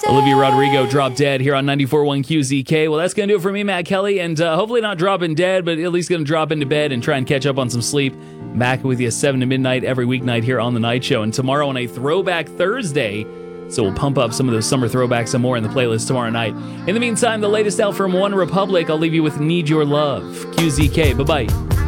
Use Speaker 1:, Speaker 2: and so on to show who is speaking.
Speaker 1: Olivia Rodrigo dropped dead here on 94.1 QZK. Well, that's going to do it for me, Matt Kelly, and hopefully not dropping dead, but at least going to drop into bed and try and catch up on some sleep. Back with you 7 to midnight every weeknight here on The Night Show, and tomorrow on a Throwback Thursday, so we'll pump up some of those summer throwbacks some more in the playlist tomorrow night. In the meantime, the latest out from One Republic, I'll leave you with Need Your Love. QZK, bye-bye.